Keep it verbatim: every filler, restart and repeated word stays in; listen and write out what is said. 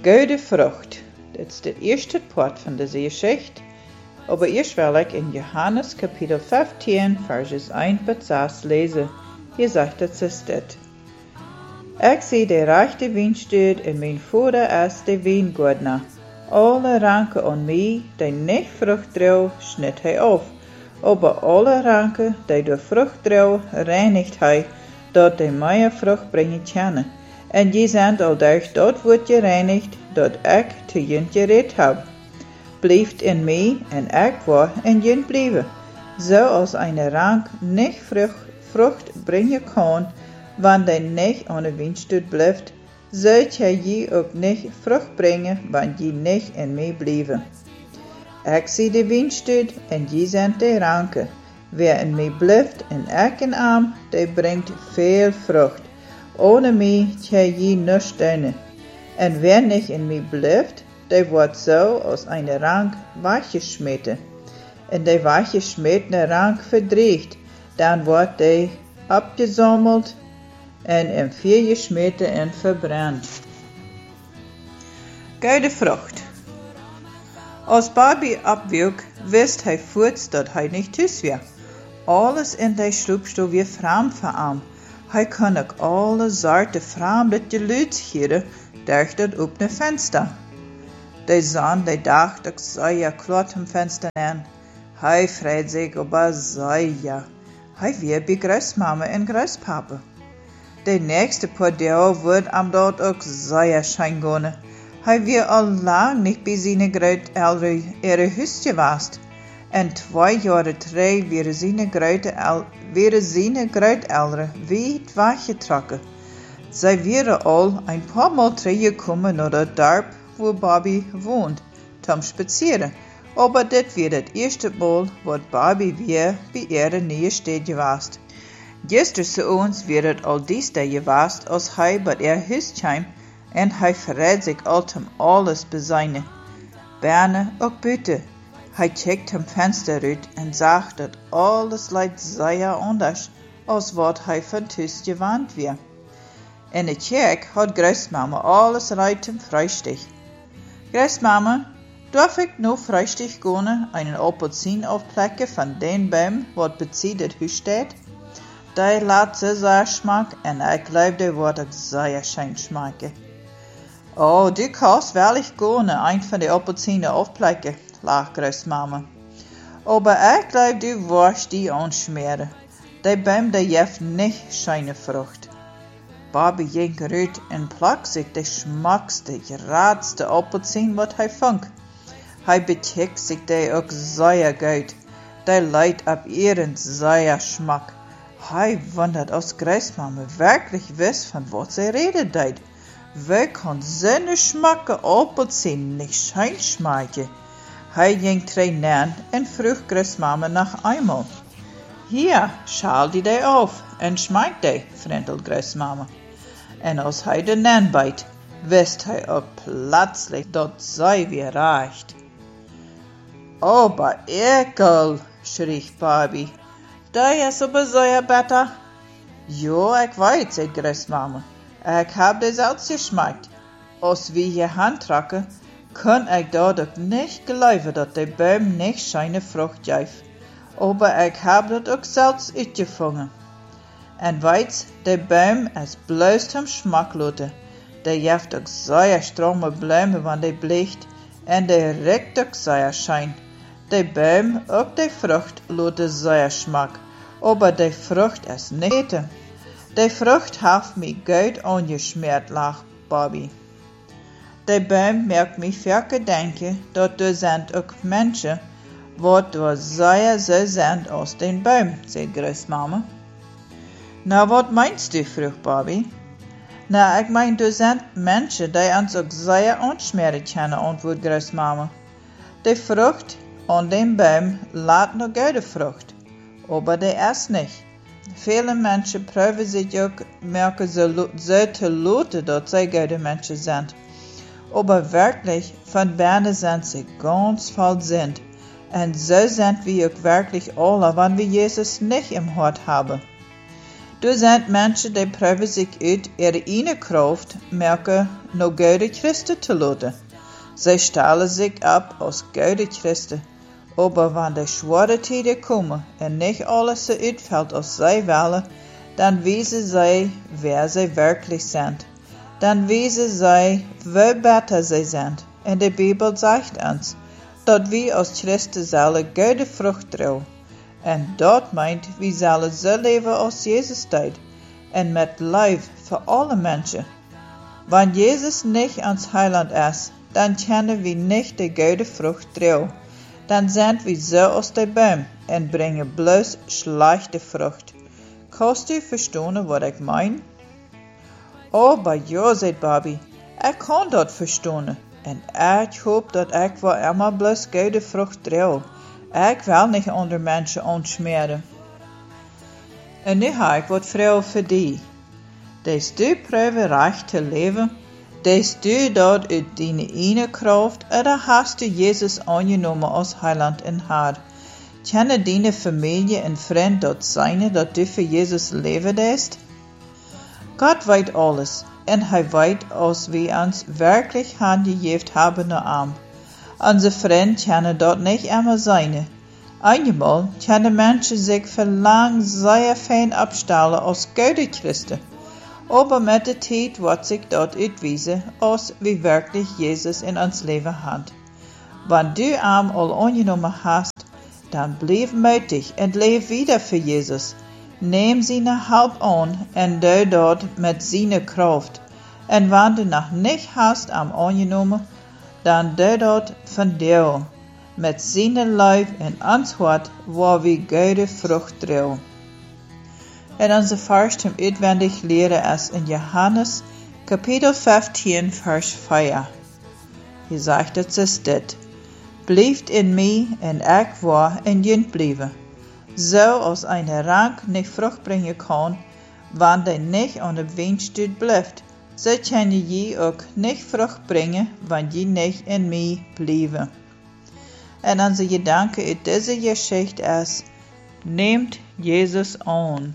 Goede vrucht. Dit is het eerste part van deze geschichte. Aber eerst wil ik in Johannes kapitel vijftien, verses één tot zes lezen. Hier zegt het zoals dit. Ik zie de rechte wijnstoet en mijn vader is de wijngaardner. Alle ranken aan mij, die niet vrucht dragen, snijdt hij af. Aber alle ranken die door vrucht dragen, reinigt hij, dat die meer vrucht brengen kunnen. En je zijn aldaag dat wordt gereinigd, dat ik te jen gered heb. Blijft in mij en ik word in jen blijven. Zoals een rank niet vrucht, vrucht brengen kan, wanneer hij niet aan de wijnstoet blijft, zult je ook niet vrucht brengen, wanneer je niet in mij blijven. Ik zie de wijnstoet en je zijn de ranken. Wie in mij blijft en ik in hem, die brengt veel vrucht. Ohne mij kan je niets doen. En wie niet in mij blijft, die wordt zo als een rank weggesmeten. En die weggesmetene rank verdriegt, dan wordt die opgezameld en in vuur gesmeten en verbrand. Goede vrucht. Als Bobby opwoek, wist hij voorts dat hij niet thuis was. Alles in die sloepstoel weer vreemd voor hem. Hij kon ook alle soorten vreemde geluid horen door dat opene venster. De zon die dacht ook zeer klot hem venster aan. Hij vreed zich over zeer. Hij weer bij grootmama en groospapa. De nächste paar dagen wordt hem dat ook zeer schijn gaan. Hij weer al lang niet bij zijn grootouders ihre huis geweest. En twee jaren terug werden zijn grootouders wijd weggetrokken. Zij waren al een paar maal teruggekomen naar het dorp waar Bobby woont, om spazieren. Aber dit werd het eerste maal wat Bobby weer bij ihre nieuwe stad geweest. Gisteren ons werd het al die stad geweest als hij bij ihr huis kwam en hij verreed zich alt om alles bezinnen. Bijna ook buiten. Hij kijkt hem venster uit en zag dat alles lijkt zeer anders als wat hij van thuis gewend was. In de kerk had grootmama alles rijdt hem vrijstig. Grootmama, darf ik nu vrijstig gaan een appelsien afplekken van den boom wat bezit het huis staat? Die laat ze zeer smaak en ik geloof die wordt ook zeer schijn smaken. Oh, du kannst wellicht gaan een van de appelsien afplekken, lacht grootmama. Aber ik geloof du wirst die aansmeren. Die boom die heeft niet schijne vrucht. Bobby ging eruit en plak zich de smakste, geraadste appelsien wat hij vond. Hij bekeek zich die ook zeer goed. Die leidt op ihren zeer smak. Hij wondert als grootmama werkelijk wist van wat zij reden deed. Wie kan zo'n smakke appelsien niet schijn smaken? Hij ging terug naar en vroeg grootmama nog eenmaal. Hier, schaal die die af en smaak die, vriendel grootmama. En als hij de nan bijt, wist hij ook plotseling dat zij weer reicht. Oh, maar ekel, schreef Bobby. Die is aber zeer beter. Ja, ik weet, zei grootmama. Ik heb deze uitgesmaakt. Als we je hand trekken, kan ik dat ook niet geloven dat de boom niet zijn vrucht geeft. Aber ik heb dat ook zelfs uitgevangen. En weet, de boom is bloos om smakloten. Die heeft ook zeer strome bloemen wanneer die blijft, en die riekt ook zeer schijn. De boom, ook de vrucht, loten zeer smak, aber de vrucht is niet eten. De vrucht heeft mij goed aangesmeerd, lacht Bobby. De boom maakt mij vaker denken dat er zijn ook mensen wat door zeer zo zijn als den boom, zei grootmama. Nou, wat meinst du, vroeg Bobby. Nou, ik meen, er zijn mensen die ons ook zeer aansmeren kunnen, antwoordt grootmama. De vrucht aan den boom laat nog goede vrucht, aber die is niet. Vele mensen proeven zich ook merken zo, zo te loten dat zij goede mensen zijn. Aber wirklich, von binnen zijn ze ganz voll sind. En zo zijn we ook wirklich alle, wanneer we Jezus niet im Hart hebben. Er zijn mensen die proeven zich uit er ene kracht merken naar Gode Christen te laten. Zij stellen zich op als Gode Christen. Aber wanneer de zware tijden komen en niet alles zo uitvalt als zij willen, dan wijzen zij wer zij werkelijk zijn. Dan wijzen zij hoe beter zij zijn. En de Bijbel zegt ons dat wij als Christen zullen goede vrucht dragen. En dat meint, wij zullen zo leven als Jezus deed. En met lief voor alle mensen. Wanneer Jezus niet ons heiland is, dan kunnen we niet de goede vrucht dragen. Dan zijn we zo als de boom en brengen bloos slechte vrucht. Kanst u verstaan wat ik meen? Oh, bij jou, zegt Bobby, ik kan dat verstaan. En ik hoop dat ik wel eenmaal bloos goede vrucht draag. Ik wil niet onder mensen ontsmeren. En nu heb ik wat vragen voor die. Des du proeven recht te leven, des du dat uit die ene kracht, oder hast du Jezus aangenomen als heiland en Heer? Kennen die familie en vriend dat zijn dat du voor Jezus leven deed? God weet alles, en hij weet als we ons werkelijk handgegeven hebben naar hem. Onze vrienden kennen dat niet immer zijn. Eenmaal kunnen mensen zich verlang zeer fijn opstellen als Gode Christen. Aber met de tijd wordt zich dat uitwijzen als we werkelijk Jezus in ons leven hebben. Wanneer du hem al aangenomen hast, dan blijf moedig en leef wieder voor Jezus. Neem zijn hulp aan en doe dat met zijn kracht. En wanneer du nog niet hast hem aangenomen, dan doe dat vandaag. Met zijn lijf en ons hart waar we goede vrucht dragen. En onze vers om uitwendig leren is in Johannes kapitel vijftien vers vier. Hij zegt het is dit. Blijft in mij en ik waar in jullie blijven. Zo als een rank niet vrucht brengen kan, wanneer hij niet aan de wijnstok blijft, zo kan je ook niet vrucht brengen, wanneer je niet in mij blijven. En onze gedanke uit deze geschichte is, neemt Jezus aan.